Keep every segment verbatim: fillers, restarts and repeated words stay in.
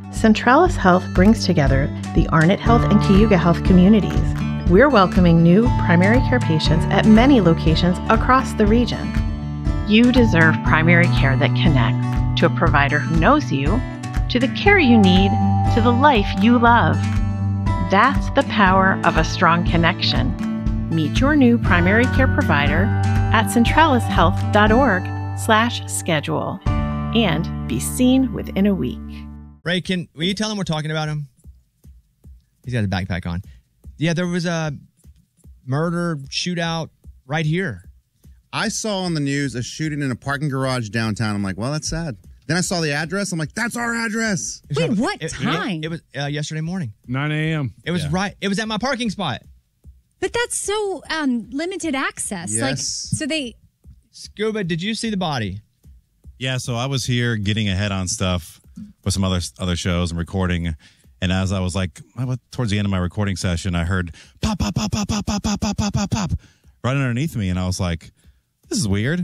Centralis Health brings together the Arnott Health and Cayuga Health communities. We're welcoming new primary care patients at many locations across the region. You deserve primary care that connects to a provider who knows you, to the care you need, to the life you love. That's the power of a strong connection. Meet your new primary care provider at centralishealth.org slash schedule and be seen within a week. Ray, can will you tell him we're talking about him? He's got his backpack on. Yeah, there was a murder shootout right here. I saw on the news a shooting in a parking garage downtown. I'm like, well, that's sad. Then I saw the address. I'm like, that's our address. Wait, what it, time? It, it was uh, yesterday morning. nine a.m. It was yeah. right. It was at my parking spot. But that's so um, limited access. Yes. Like, so they... Scuba, did you see the body? Yeah, so I was here getting ahead on stuff with some other other shows and recording. And as I was like, towards the end of my recording session, I heard pop, pop, pop, pop, pop, pop, pop, pop, pop, pop, pop, right underneath me. And I was like, this is weird.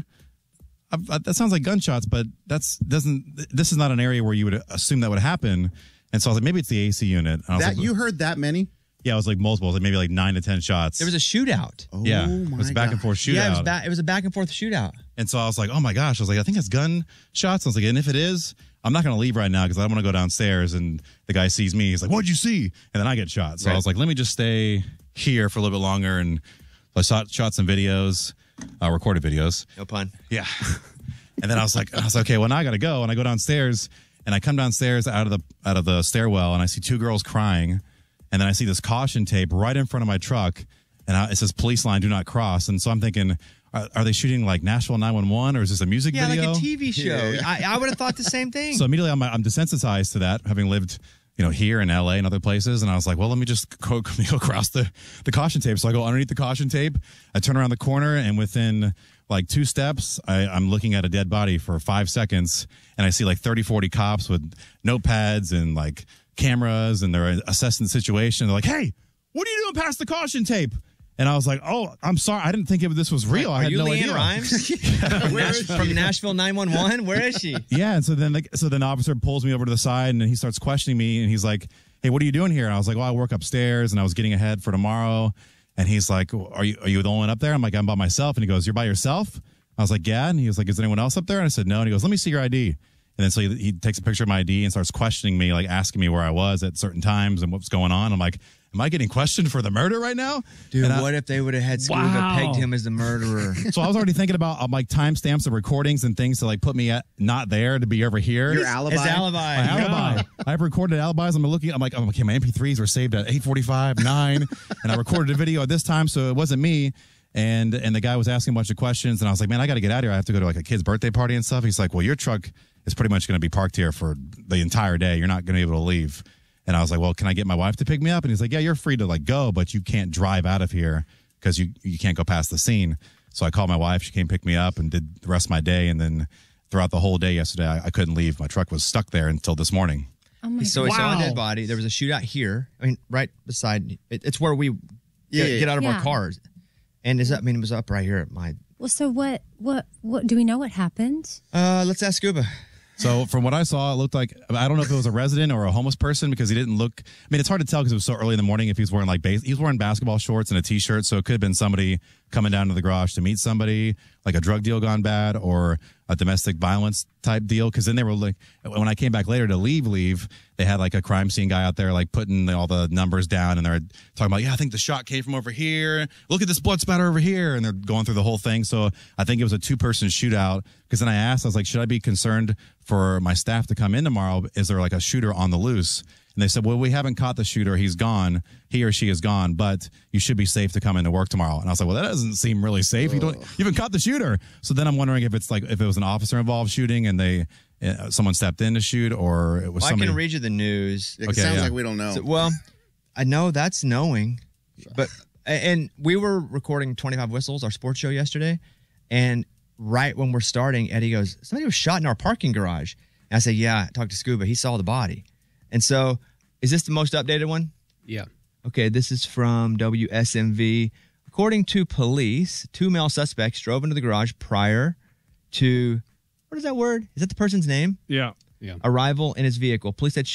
I, I, that sounds like gunshots, but that's doesn't. This is not an area where you would assume that would happen. And so I was like, maybe it's the A C unit. And I was That like, you heard that many? Yeah, it was like multiple, like maybe like nine to ten shots. There was a shootout. Oh, yeah, my it was a back and forth shootout. Yeah, it was, ba- it was a back and forth shootout. And so I was like, oh my gosh. I was like, I think it's gun shots. I was like, and if it is, I'm not going to leave right now because I want to go downstairs. And the guy sees me. He's like, what'd you see? And then I get shot. So Right. I was like, let me just stay here for a little bit longer. And I shot, shot some videos, uh, recorded videos. No pun. Yeah. And then I was like, I was like, okay, well, now I got to go. And I go downstairs and I come downstairs out of the out of the stairwell and I see two girls crying. And then I see this caution tape right in front of my truck. And I, it says police line, do not cross. And so I'm thinking, are, are they shooting like Nashville nine one one or is this a music Yeah, video? like a T V show. Yeah, yeah. I, I would have thought the same thing. So immediately I'm, I'm desensitized to that, having lived, you know, here in L A and other places. And I was like, well, let me just go, go across the, the caution tape. So I go underneath the caution tape. I turn around the corner and within like two steps, I, I'm looking at a dead body for five seconds. And I see like thirty, forty cops with notepads and like cameras and they're assessing the situation. They're like, hey, what are you doing past the caution tape? And I was like, oh, I'm sorry. I didn't think it, this was real. I Are had you no Leanne idea. Rimes? from, Nash- from Nashville nine one one? Where is she? Yeah, and so then the, so then the officer pulls me over to the side and he starts questioning me and he's like, hey, what are you doing here? And I was like, well, I work upstairs and I was getting ahead for tomorrow. And he's like, are you are you the only one up there? I'm like, I'm by myself. And he goes, you're by yourself? I was like, yeah. And he was like, is anyone else up there? And I said, no. And he goes, let me see your I D. And then so he, he takes a picture of my I D and starts questioning me, like asking me where I was at certain times and what's going on. I'm like, am I getting questioned for the murder right now? Dude, And I- what if they would have had Scuba Wow. pegged him as the murderer? So I was already thinking about um, like timestamps of recordings and things to like put me at not there to be over here. Your alibi? His alibi. My alibi. I've recorded alibis. I'm looking. I'm like, oh, okay, my M P threes were saved at eight forty-five, nine, and I recorded a video at this time, so it wasn't me. And and the guy was asking a bunch of questions, and I was like, man, I got to get out of here. I have to go to like a kid's birthday party and stuff. He's like, well, your truck is pretty much going to be parked here for the entire day. You're not going to be able to leave. And I was like, well, can I get my wife to pick me up? And he's like, yeah, you're free to like go, but you can't drive out of here because you you can't go past the scene. So I called my wife. She came pick me up and did the rest of my day. And then throughout the whole day yesterday, I, I couldn't leave. My truck was stuck there until this morning. Oh my So God. he saw a Wow. dead body. There was a shootout here. I mean, right beside. It, it's where we Yeah, get, yeah. get out of Yeah. our cars. And is up, I mean, it was up right here at my. Well, so what, what, what, do we know what happened? Uh, let's ask Scuba. So from what I saw, it looked like, I don't know if it was a resident or a homeless person because he didn't look, I mean, it's hard to tell because it was so early in the morning if he was wearing like base, he was wearing basketball shorts and a t-shirt. So it could have been somebody coming down to the garage to meet somebody, like a drug deal gone bad or a domestic violence type deal. Cause then they were like, when I came back later to leave, leave, they had like a crime scene guy out there, like putting all the numbers down and they're talking about, yeah, I think the shot came from over here. Look at this blood spatter over here. And they're going through the whole thing. So I think it was a two person shootout. Cause then I asked, I was like, should I be concerned for my staff to come in tomorrow? Is there like a shooter on the loose? And they said, well, we haven't caught the shooter. He's gone. He or she is gone, but you should be safe to come into work tomorrow. And I was like, well, that doesn't seem really safe. You don't, you haven't caught the shooter. So then I'm wondering if it's like, if it was an officer involved shooting and they, uh, someone stepped in to shoot or it was Well, I somebody. can read you the news. It Okay, sounds yeah. like we don't know. So- well, I know that's knowing, but and we were recording twenty-five Whistles, our sports show yesterday, and right when we're starting, Eddie goes, somebody was shot in our parking garage. And I said, yeah, I talked to Scuba. He saw the body. And so, is this the most updated one? Yeah. Okay, this is from W S M V. According to police, two male suspects drove into the garage prior to, what is that word? Is that the person's name? Yeah. Yeah. Arrival in his vehicle. Police said